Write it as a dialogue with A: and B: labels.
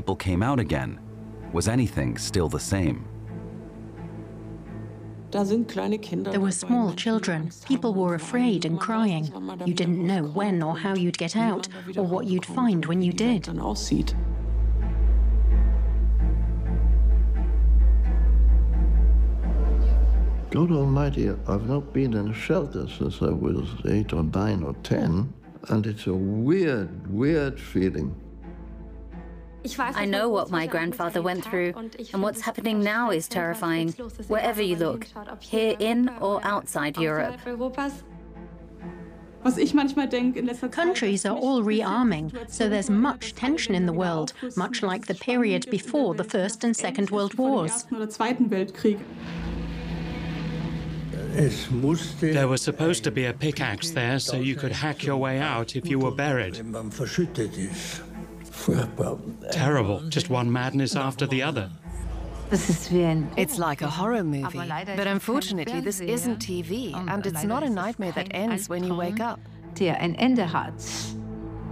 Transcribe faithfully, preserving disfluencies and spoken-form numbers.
A: people came out again, was anything still the same?
B: There were small children. People were afraid and crying. You didn't know when or how you'd get out, or what you'd find when you did.
C: God Almighty, I've not been in a shelter since I was eight or nine or ten, and it's a weird, weird feeling.
D: I know what my grandfather went through, and what's happening now is terrifying, wherever you look, here in or outside Europe.
B: Countries are all rearming, so there's much tension in the world, much like the period before the First and Second World Wars.
E: There was supposed to be a pickaxe there so you could hack your way out if you were buried. Terrible, just one madness after the other.
F: It's like a horror movie, but unfortunately this isn't T V, and it's not a nightmare that ends when you wake up.
G: Der ein Ende hat.